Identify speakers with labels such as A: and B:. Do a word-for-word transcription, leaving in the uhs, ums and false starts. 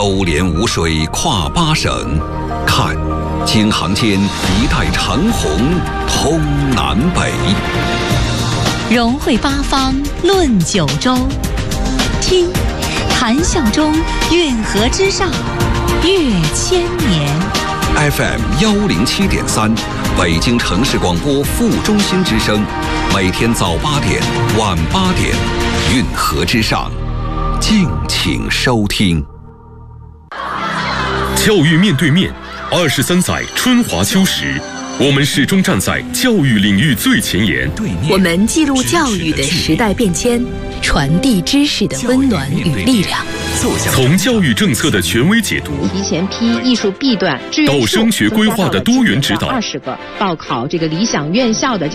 A: 周连无水跨八省，看京杭间一带长虹通南北。
B: 融汇八方论九州，听谈笑中运河之上越千年。
A: F M 幺零七点三，北京城市广播副中心之声，每天早八点、晚八点，运河之上，敬请收听。
C: 教育面对面，二十三载春华秋实，我们始终站在教育领域最前沿。
D: 我们记录教育的时代变迁，传递知识的温暖与力量。
C: 从教育政策的权威解读，
E: 提前批艺术 B 段，
C: 到升学规划的多元指导，
E: 二十个报考这个理想院校的。